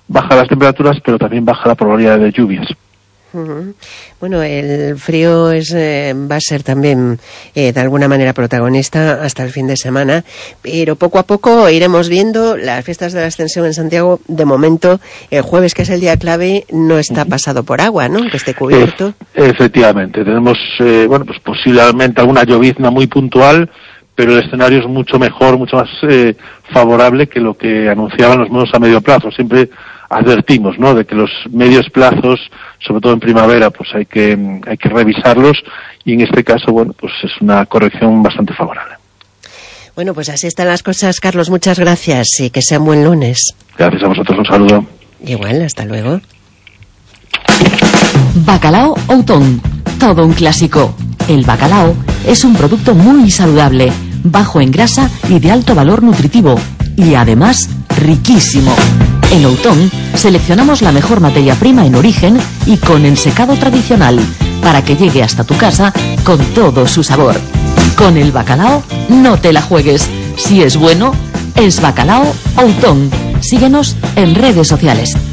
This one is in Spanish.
bajan las temperaturas, pero también baja la probabilidad de lluvias. Bueno, el frío va a ser también de alguna manera protagonista hasta el fin de semana, pero poco a poco iremos viendo las fiestas de la Ascensión en Santiago. De momento, el jueves, que es el día clave, no está pasado por agua, ¿no? Que esté cubierto. Efectivamente, tenemos pues posiblemente alguna llovizna muy puntual, pero el escenario es mucho mejor, mucho más favorable que lo que anunciaban los modelos a medio plazo. Siempre advertimos, ¿no?, de que los medios plazos, sobre todo en primavera, pues hay que revisarlos, y en este caso, bueno, pues es una corrección bastante favorable. Bueno, pues así están las cosas, Carlos. Muchas gracias y que sea un buen lunes. Gracias a vosotros, un saludo. Igual, hasta luego. Bacalao Outón, todo un clásico. El bacalao es un producto muy saludable, bajo en grasa y de alto valor nutritivo, y además riquísimo. En Outón seleccionamos la mejor materia prima en origen y con ensecado tradicional, para que llegue hasta tu casa con todo su sabor. Con el bacalao no te la juegues. Si es bueno, es Bacalao Outón. Síguenos en redes sociales.